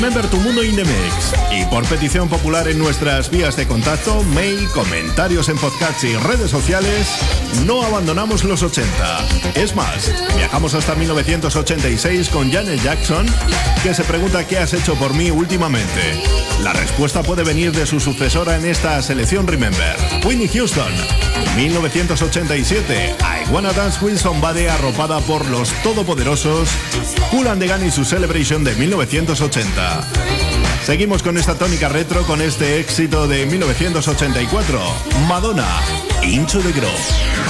Remember tu mundo in the mix. Y por petición popular en nuestras vías de contacto, mail, comentarios en podcasts y redes sociales, no abandonamos los 80. Es más, viajamos hasta 1986 con Janet Jackson, que se pregunta qué has hecho por mí últimamente. La respuesta puede venir de su sucesora en esta selección Remember, Whitney Houston. 1987, I Wanna Dance with Somebody, arropada por los todopoderosos Kool and the Gang y su Celebration de 1980. Seguimos con esta tónica retro con este éxito de 1984, Madonna, Into the Grove.